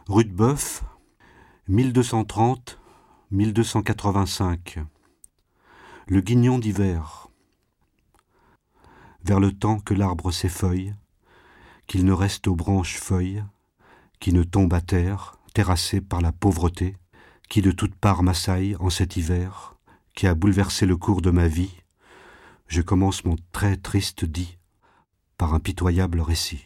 Rudebeuf, 1230-1285. Le guignon d'hiver. Vers le temps que l'arbre s'effeuille, qu'il ne reste aux branches feuilles, qui ne tombe à terre, terrassé par la pauvreté, qui de toutes parts m'assaille en cet hiver, qui a bouleversé le cours de ma vie, je commence mon très triste dit par un pitoyable récit.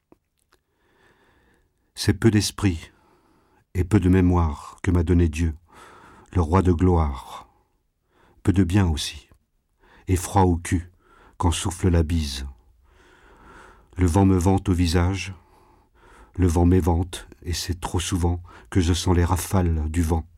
C'est peu d'esprit et peu de mémoire que m'a donné Dieu, le roi de gloire. Peu de bien aussi, et froid au cul quand souffle la bise. Le vent me vente au visage, le vent m'évente, et c'est trop souvent que je sens les rafales du vent.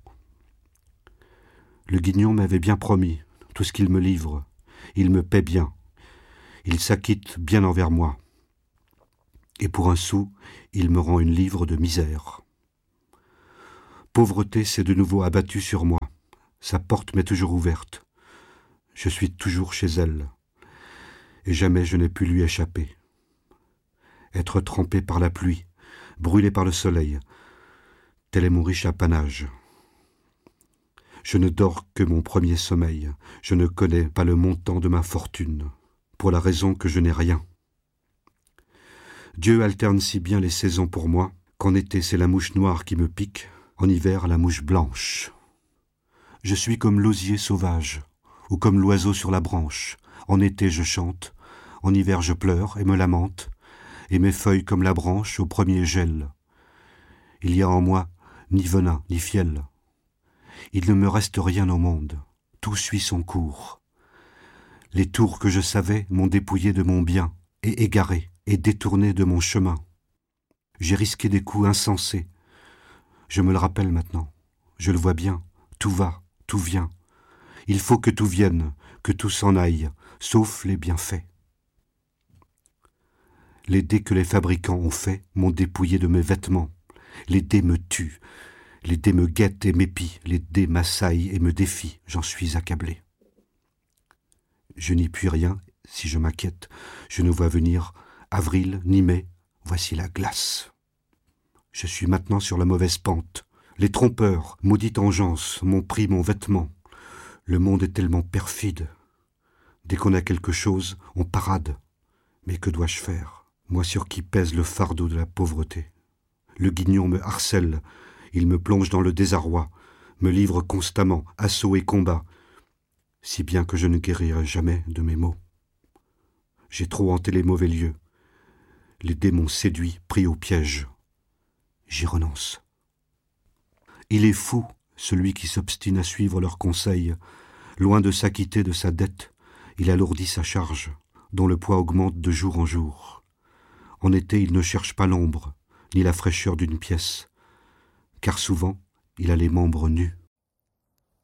Le guignon m'avait bien promis tout ce qu'il me livre, il me paie bien, il s'acquitte bien envers moi. Et pour un sou, il me rend une livre de misère. Pauvreté s'est de nouveau abattue sur moi. Sa porte m'est toujours ouverte. Je suis toujours chez elle. Et jamais je n'ai pu lui échapper. Être trempé par la pluie, brûlé par le soleil, tel est mon riche apanage. Je ne dors que mon premier sommeil. Je ne connais pas le montant de ma fortune, pour la raison que je n'ai rien. Dieu alterne si bien les saisons pour moi, qu'en été c'est la mouche noire qui me pique, en hiver la mouche blanche. Je suis comme l'osier sauvage, ou comme l'oiseau sur la branche. En été je chante, en hiver je pleure et me lamente, et mes feuilles comme la branche au premier gel. Il y a en moi ni venin ni fiel. Il ne me reste rien au monde, tout suit son cours. Les tours que je savais m'ont dépouillé de mon bien, et égaré, et détourné de mon chemin. J'ai risqué des coups insensés. Je me le rappelle maintenant. Je le vois bien. Tout va, tout vient. Il faut que tout vienne, que tout s'en aille, sauf les bienfaits. Les dés que les fabricants ont faits m'ont dépouillé de mes vêtements. Les dés me tuent. Les dés me guettent et m'épient. Les dés m'assaillent et me défient. J'en suis accablé. Je n'y puis rien si je m'inquiète. Je ne vois venir avril ni mai, voici la glace. Je suis maintenant sur la mauvaise pente. Les trompeurs, maudite engeance, m'ont pris mon vêtement. Le monde est tellement perfide. Dès qu'on a quelque chose, on parade. Mais que dois-je faire, moi sur qui pèse le fardeau de la pauvreté? Le guignon me harcèle, il me plonge dans le désarroi, me livre constamment assaut et combat, si bien que je ne guérirai jamais de mes maux. J'ai trop hanté les mauvais lieux. Les démons séduits, pris au piège. J'y renonce. Il est fou, celui qui s'obstine à suivre leurs conseils. Loin de s'acquitter de sa dette, il alourdit sa charge, dont le poids augmente de jour en jour. En été, il ne cherche pas l'ombre, ni la fraîcheur d'une pièce, car souvent, il a les membres nus.